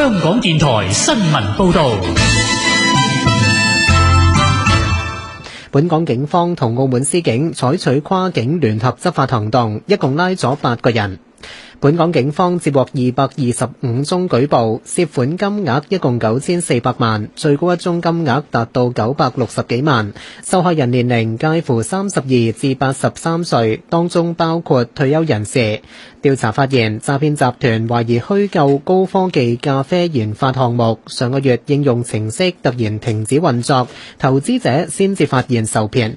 香港電台新聞報道。 本港警方同澳門司警採取跨境聯合執法行動，一共拉咗8個人。本港警方接獲225宗舉報，涉款金額一共9400萬，最高一宗金額達到960幾萬。受害人年齡介乎32至83歲，當中包括退休人士。調查發現，詐騙集團懷疑虛構高科技咖啡研發項目，上個月應用程式突然停止運作，投資者先至發現受騙。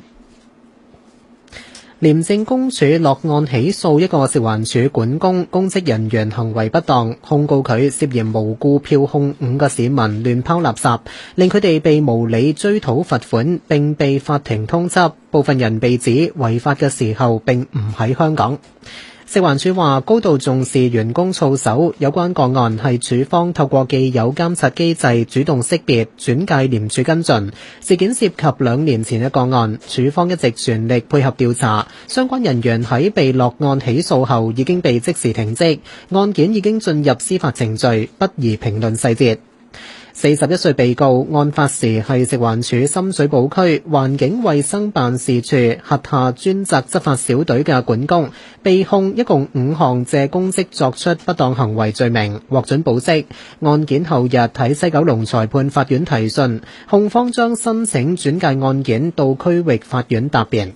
廉政公署落案起訴一個食環署管工公職人員行為不當，控告佢涉嫌無故票控5個市民亂拋垃圾，令佢哋被無理追討罰款，並被法庭通緝。部分人被指違法嘅時候並唔喺香港。食環署話高度重視員工操守，有關個案係署方透過既有監察機制主動識別轉介廉署跟進。事件涉及2年前嘅個案，署方一直全力配合調查，相關人員喺被落案起訴後已經被即時停職，案件已經進入司法程序，不宜評論細節。41歲被告案發時係食環署深水埗區環境衛生辦事處轄下專責執法小隊嘅管工，被控一共5項借公職作出不當行為罪名，獲准保釋。案件後日喺西九龍裁判法院提訊，控方將申請轉介案件到區域法院答辯。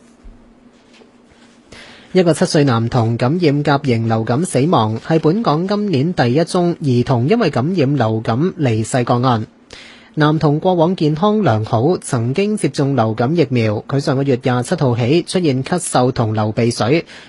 一個7歲男童感染甲型流感死亡，係本港今年第一宗兒童因為感染流感離世個案。男童過往健康良好，曾經接種流感疫苗。佢上個月27號起出現咳嗽同流鼻水，